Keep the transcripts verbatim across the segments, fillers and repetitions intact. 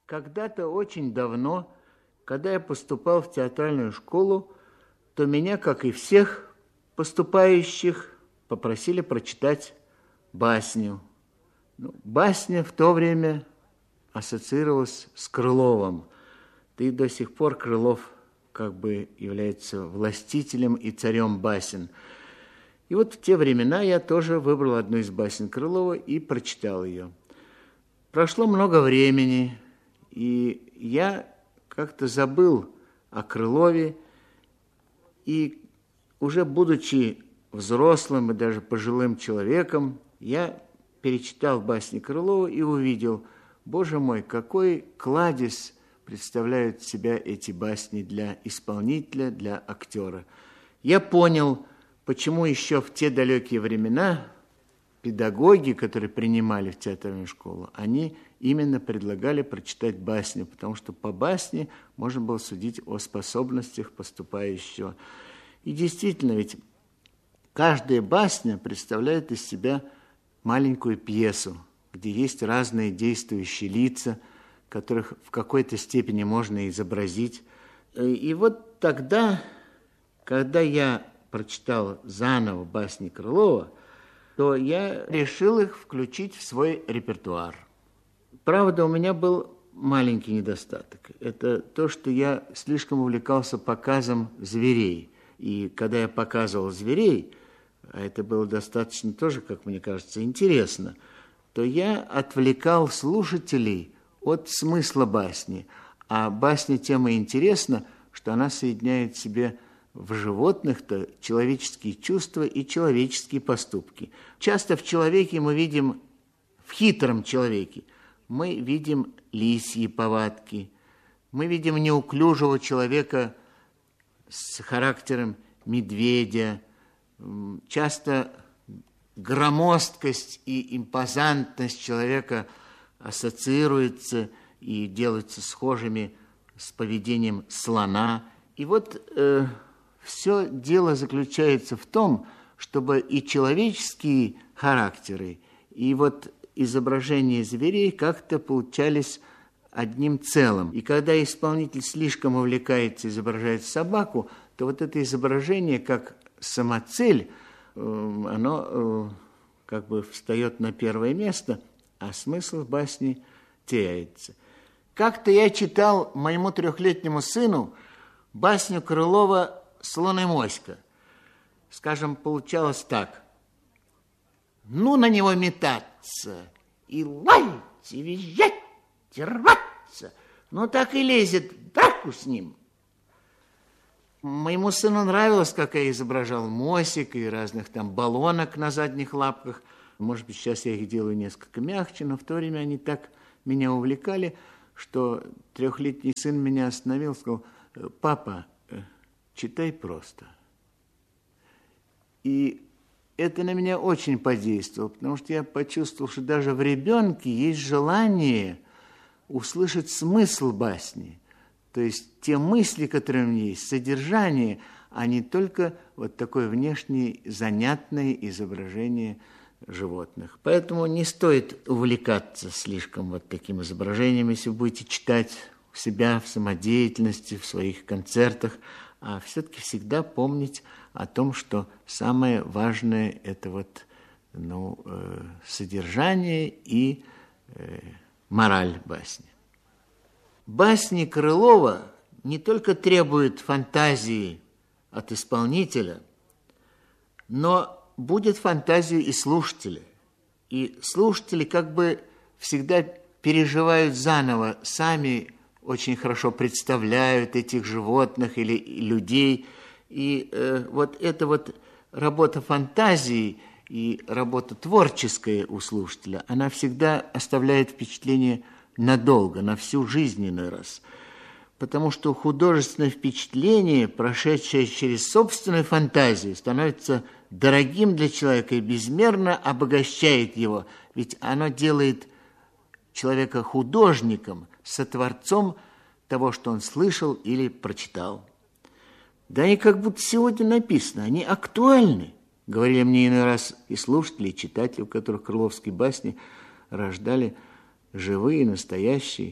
Когда-то очень давно, когда я поступал в театральную школу, то меня, как и всех поступающих, попросили прочитать басню. Ну, басня в то время ассоциировалась с Крыловым. Да и до сих пор Крылов как бы является властителем и царем басен. И вот в те времена я тоже выбрал одну из басен Крылова и прочитал ее. Прошло много времени, и я как-то забыл о Крылове, и уже будучи взрослым и даже пожилым человеком, я перечитал басни Крылова и увидел, боже мой, какой кладезь представляют себя эти басни для исполнителя, для актера. Я понял, почему еще в те далекие времена педагоги, которые принимали в театральную школу, они именно предлагали прочитать басню, потому что по басне можно было судить о способностях поступающего. И действительно, ведь каждая басня представляет из себя маленькую пьесу, где есть разные действующие лица, которых в какой-то степени можно изобразить. И вот тогда, когда я прочитал заново басни Крылова, то я решил их включить в свой репертуар. Правда, у меня был маленький недостаток. Это то, что я слишком увлекался показом зверей. И когда я показывал зверей, а это было достаточно тоже, как мне кажется, интересно, то я отвлекал слушателей от смысла басни. А басня тем и интересна, что она соединяет в себе в животных-то человеческие чувства и человеческие поступки. Часто в человеке мы видим, в хитром человеке, мы видим лисьи повадки, мы видим неуклюжего человека с характером медведя, часто громоздкость и импозантность человека ассоциируются и делаются схожими с поведением слона. И вот э, все дело заключается в том, чтобы и человеческие характеры, и вот изображения зверей как-то получались одним целым. И когда исполнитель слишком увлекается, изображает собаку, то вот это изображение как самоцель, э, оно э, как бы встает на первое место, а смысл басни теряется. Как-то я читал моему трехлетнему сыну басню Крылова «Слон и моська». Скажем, получалось так. Ну, на него метаться, и лаять, и визжать, и рваться. Ну, так и лезет в драку с ним. Моему сыну нравилось, как я изображал мосик и разных там баллонок на задних лапках. Может быть, сейчас я их делаю несколько мягче, но в то время они так меня увлекали, что трехлетний сын меня остановил и сказал: папа, читай просто. И это на меня очень подействовало, потому что я почувствовал, что даже в ребенке есть желание услышать смысл басни. То есть те мысли, которые у меня есть, содержание, а не только вот такое внешнее занятное изображение животных. Поэтому не стоит увлекаться слишком вот таким изображением, если вы будете читать у себя в самодеятельности, в своих концертах, а все-таки всегда помнить о том, что самое важное – это вот, ну, э, содержание и э, мораль басни. Басни Крылова не только требуют фантазии от исполнителя, но будет фантазию и слушателя. И слушатели как бы всегда переживают заново, сами очень хорошо представляют этих животных или людей. И э, вот эта вот работа фантазии и работа творческая у слушателя, она всегда оставляет впечатление надолго, на всю жизненный раз. Потому что художественное впечатление, прошедшее через собственную фантазию, становится дорогим для человека и безмерно обогащает его. Ведь оно делает человека художником, сотворцом того, что он слышал или прочитал. Да они как будто сегодня написаны, они актуальны. Говорили мне иной раз и слушатели, и читатели, у которых крыловские басни рождали живые, настоящие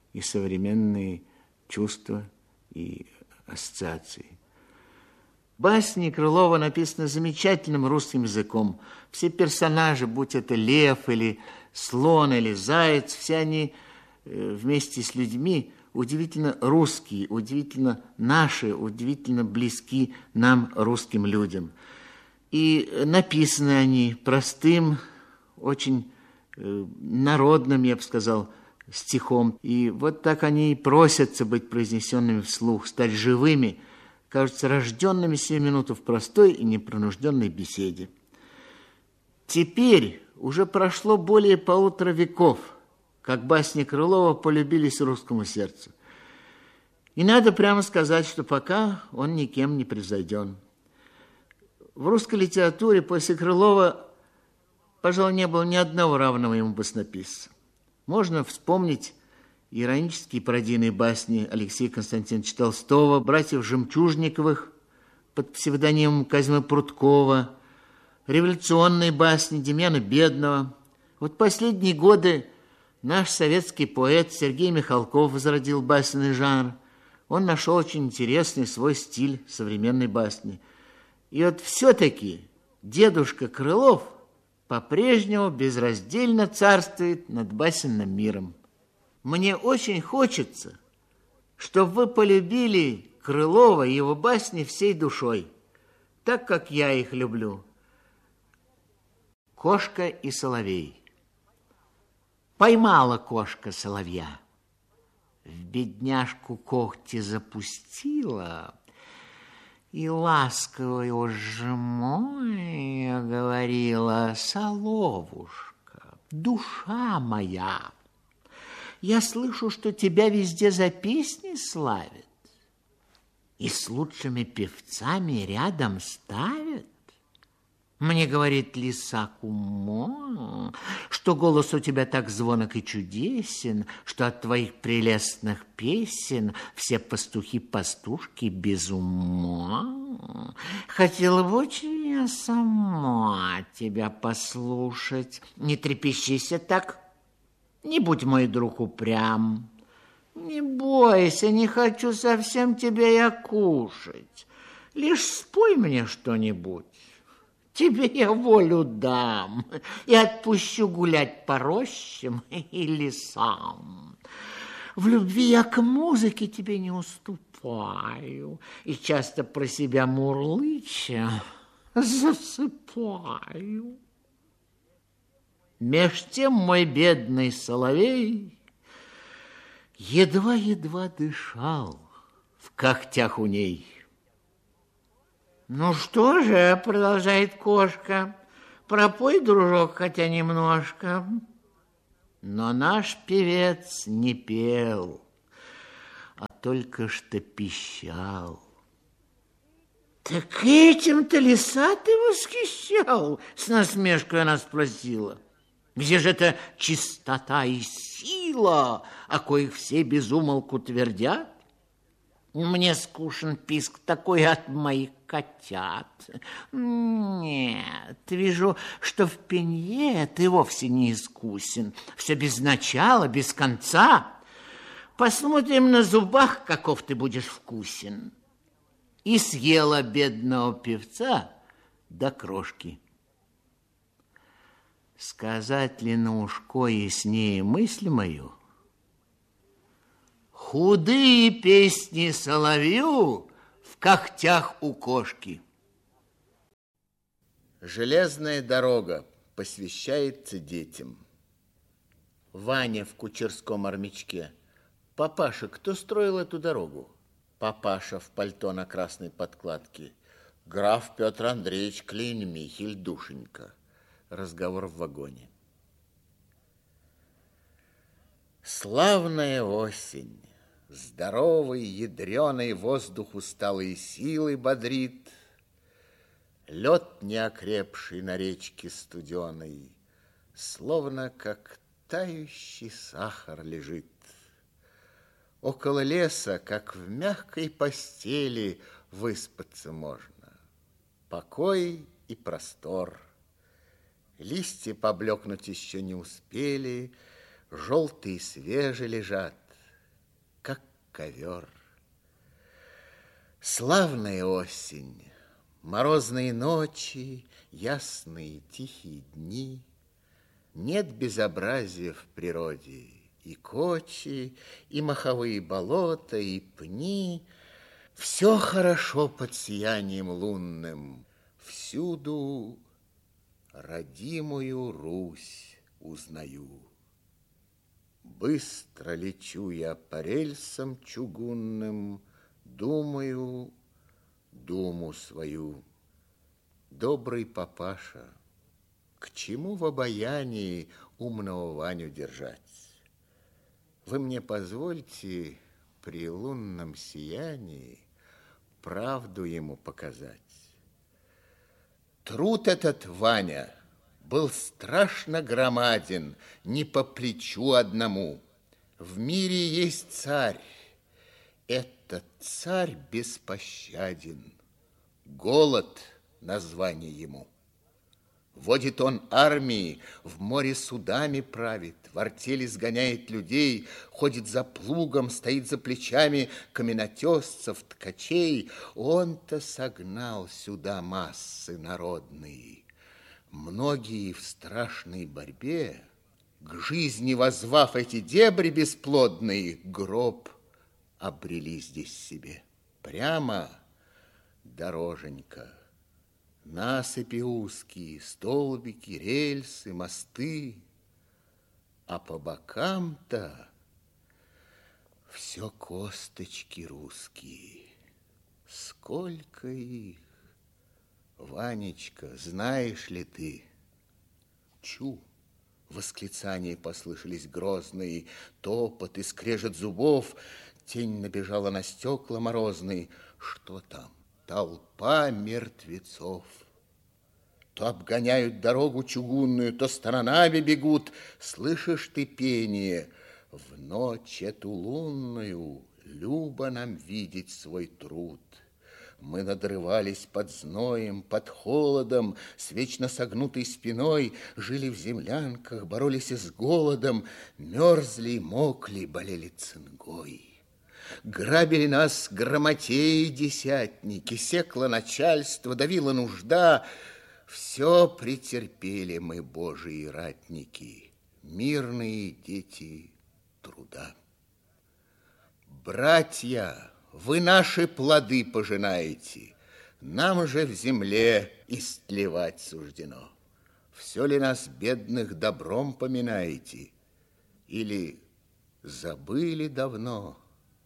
и современные чувства и ассоциации. Басни Крылова написаны замечательным русским языком. Все персонажи, будь это лев или слон или заяц, все они вместе с людьми удивительно русские, удивительно наши, удивительно близки нам, русским людям. И написаны они простым, очень народным, я бы сказал, стихом. И вот так они и просятся быть произнесенными вслух, стать живыми, кажутся рожденными сию минуту в простой и непринужденной беседе. Теперь уже прошло более полутора веков, как басни Крылова полюбились русскому сердцу. И надо прямо сказать, что пока он никем не превзойден. В русской литературе после Крылова, пожалуй, не было ни одного равного ему баснописца. Можно вспомнить иронические пародийные басни Алексея Константиновича Толстого, братьев Жемчужниковых под псевдонимом Казьмы Прудкова, революционные басни Демьяна Бедного. Вот последние годы наш советский поэт Сергей Михалков возродил басенный жанр. Он нашел очень интересный свой стиль современной басни. И вот все-таки дедушка Крылов по-прежнему безраздельно царствует над басенным миром. Мне очень хочется, чтобы вы полюбили Крылова и его басни всей душой, так, как я их люблю. Кошка и соловей. Поймала кошка соловья, в бедняжку когти запустила и ласково его сжимая говорила: соловушка, душа моя, я слышу, что тебя везде за песни славят и с лучшими певцами рядом ставят. Мне говорит лиса Кумо, что голос у тебя так звонок и чудесен, что от твоих прелестных песен все пастухи-пастушки без ума. Хотела бы очень я сама тебя послушать. Не трепещися так, не будь, мой друг, упрям. Не бойся, не хочу совсем тебя я кушать. Лишь спой мне что-нибудь. Тебе я волю дам и отпущу гулять по рощам и лесам. В любви я к музыке тебе не уступаю и часто про себя мурлыча засыпаю. Меж тем мой бедный соловей едва-едва дышал в когтях у ней. Ну что же, продолжает кошка, пропой, дружок, хотя немножко. Но наш певец не пел, а только что пищал. Так этим-то лиса ты восхищал? С насмешкой она спросила. Где же эта чистота и сила, о коих все без умолку твердят? Мне скучен писк такой от моих котят. Нет, вижу, что в пенье ты вовсе не искусен. Все без начала, без конца. Посмотрим на зубах, каков ты будешь вкусен. И съела бедного певца до крошки. Сказать ли на ушко яснее мысль мою? Худые песни соловью в когтях у кошки. Железная дорога посвящается детям. Ваня в кучерском армячке. Папаша, кто строил эту дорогу? Папаша в пальто на красной подкладке. Граф Петр Андреевич Клейн-Михель, душенька. Разговор в вагоне. Славная осень. Здоровый, ядреный воздух усталой силой бодрит. Лед неокрепший на речке студеной, словно как тающий сахар лежит. Около леса, как в мягкой постели, выспаться можно. Покой и простор. Листья поблекнуть еще не успели, желтые свежие лежат. ковер. Славная осень, морозные ночи, ясные тихие дни. Нет безобразия в природе, и кочи, и маховые болота, и пни. Все хорошо под сиянием лунным. Всюду родимую Русь узнаю. Быстро лечу я по рельсам чугунным, думаю думу свою. Добрый папаша, к чему в обаянии умного Ваню держать? Вы мне позвольте при лунном сиянии правду ему показать. Труд этот, Ваня, был страшно громаден, не по плечу одному. В мире есть царь. Этот царь беспощаден. Голод — название ему. Водит он армии, в море судами правит, в артели сгоняет людей, ходит за плугом, стоит за плечами каменотесцев, ткачей. Он-то согнал сюда массы народные. Многие в страшной борьбе, к жизни воззвав эти дебри бесплодные, гроб обрели здесь себе. Прямо дороженька. Насыпи узкие, столбики, рельсы, мосты, а по бокам-то все косточки русские. Сколько их, Ванечка, знаешь ли ты? Чу! Восклицания послышались грозные, топот и скрежет зубов. Тень набежала на стекла морозные. Что там? Толпа мертвецов. То обгоняют дорогу чугунную, то сторонами бегут. Слышишь ты пение? В ночь эту лунную любо нам видеть свой труд. Мы надрывались под зноем, под холодом, с вечно согнутой спиной, жили в землянках, боролись с голодом, мерзли, мокли, болели цингой. Грабили нас грамотеи десятники, секло начальство, давила нужда. Все претерпели мы, Божии ратники, мирные дети труда. Братья, вы наши плоды пожинаете, нам же в земле истлевать суждено. Все ли нас, бедных, добром поминаете, или забыли давно?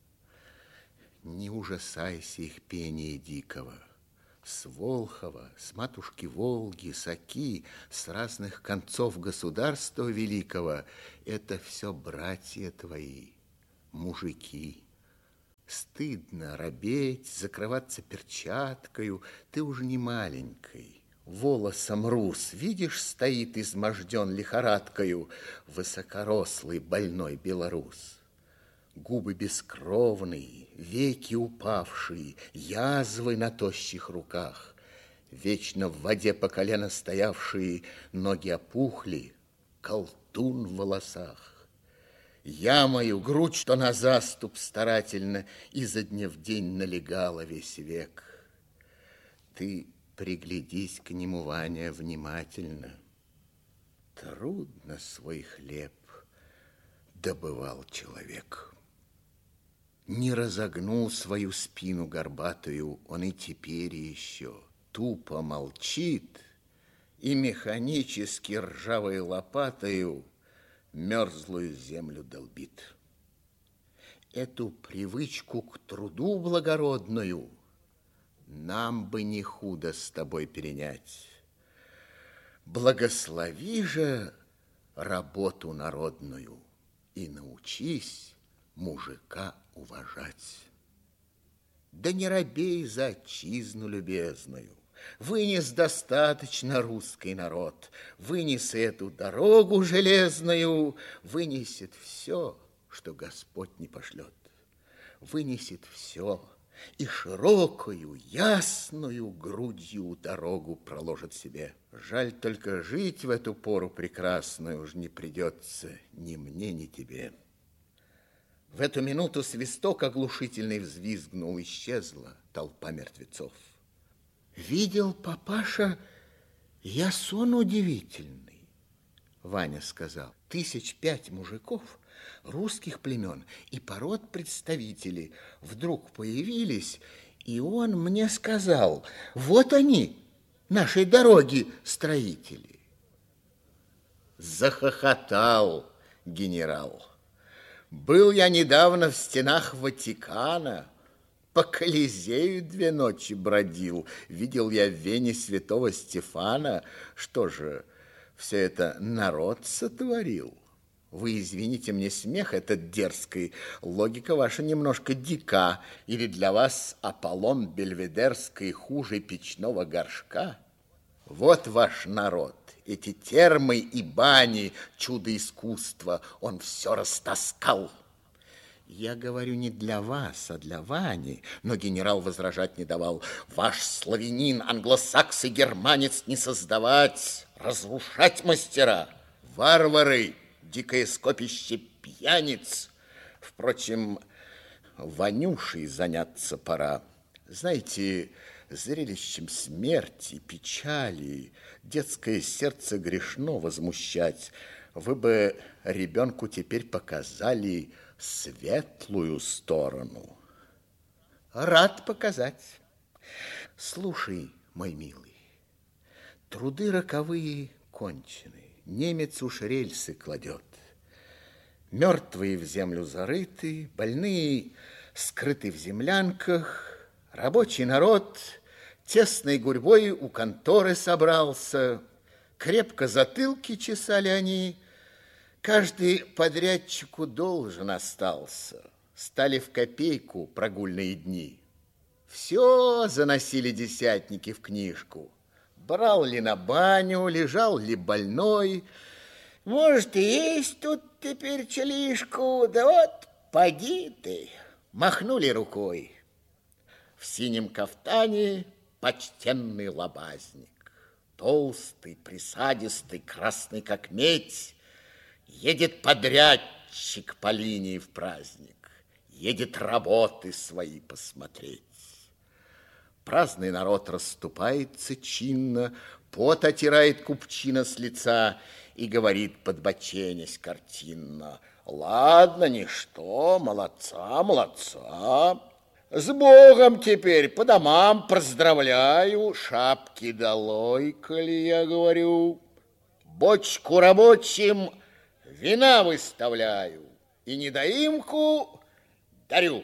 Не ужасайся их пения дикого. С Волхова, с матушки Волги, с Оки, с разных концов государства великого — это все братья твои, мужики. Стыдно робеть, закрываться перчаткою. Ты уж не маленькой. Волосом рус, видишь, стоит изможден лихорадкою высокорослый больной белорус. Губы бескровные, веки упавшие, язвы на тощих руках. Вечно в воде по колено стоявшие, ноги опухли, колтун в волосах. Я мою грудь, что на заступ старательно изо дня в день налегала весь век. Ты приглядись к нему, Ваня, внимательно. Трудно свой хлеб добывал человек. Не разогнул свою спину горбатую он и теперь еще тупо молчит и механически ржавой лопатою мерзлую землю долбит. Эту привычку к труду благородную нам бы не худо с тобой перенять. Благослови же работу народную и научись мужика уважать. Да не робей за отчизну любезную. Вынес достаточно русский народ, вынес эту дорогу железную, вынесет все, что Господь не пошлет. Вынесет все и широкую, ясную грудью дорогу проложит себе. Жаль только жить в эту пору прекрасную уж не придется ни мне, ни тебе. В эту минуту свисток оглушительный взвизгнул, исчезла толпа мертвецов. Видел, папаша, я сон удивительный, Ваня сказал. Тысяч пять мужиков русских племен и пород представителей вдруг появились, и он мне сказал, вот они, нашей дороги строители. Захохотал генерал. Был я недавно в стенах Ватикана, по Колизею две ночи бродил, видел я в Вене святого Стефана. Что же, все это народ сотворил? Вы извините мне смех этот дерзкий, логика ваша немножко дика, или для вас Аполлон Бельведерский хуже печного горшка? Вот ваш народ, эти термы и бани, чудо искусства, он все растаскал. Я говорю не для вас, а для Вани, но генерал возражать не давал. Ваш славянин, англосакс и германец не создавать, разрушать мастера, варвары, дикое скопище пьяниц. Впрочем, Ванюшей заняться пора. Знаете, зрелищем смерти, печали, детское сердце грешно возмущать. Вы бы ребенку теперь показали светлую сторону. Рад показать. Слушай, мой милый, труды роковые кончены. Немец уж рельсы кладет. Мертвые в землю зарыты, больные скрыты в землянках. Рабочий народ тесной гурьбой у конторы собрался. Крепко затылки чесали они. Каждый подрядчику должен остался. Стали в копейку прогульные дни. Все заносили десятники в книжку. Брал ли на баню, лежал ли больной. Может, и есть тут теперь челишку, да вот поди ты. Махнули рукой. В синем кафтане почтенный лобазник. Толстый, присадистый, красный как медь. Едет подрядчик по линии в праздник, едет работы свои посмотреть. Праздный народ расступается чинно, пот отирает купчина с лица и говорит, подбоченясь картинно: ладно, ничто, молодца, молодца. С Богом теперь, по домам поздравляю, шапки долой, коли я говорю. Бочку рабочим вина выставляю и недоимку дарю.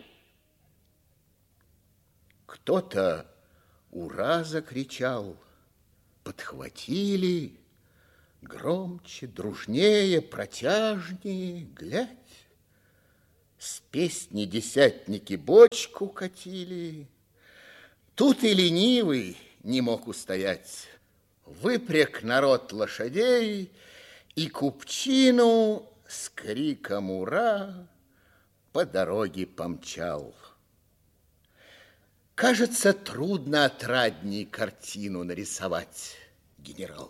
Кто-то ура закричал, подхватили, громче, дружнее, протяжнее, глядь. С песни десятники бочку катили. Тут и ленивый не мог устоять. Выпряг народ лошадей, и купчину с криком «Ура!» по дороге помчал. Кажется, трудно отрадней картину нарисовать, генерал.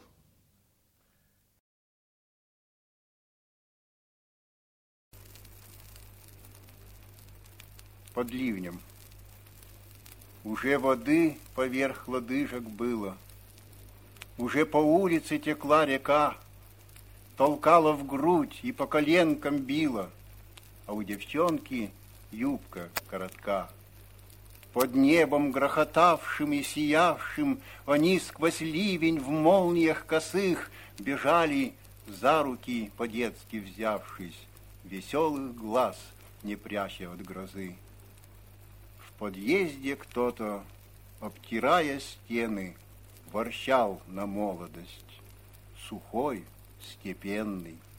Под ливнем. Уже воды поверх лодыжек было, уже по улице текла река, толкала в грудь и по коленкам била, а у девчонки юбка коротка. Под небом грохотавшим и сиявшим они сквозь ливень в молниях косых бежали за руки, по-детски взявшись, веселых глаз не пряча от грозы. В подъезде кто-то, обтирая стены, ворчал на молодость, сухой, степенный.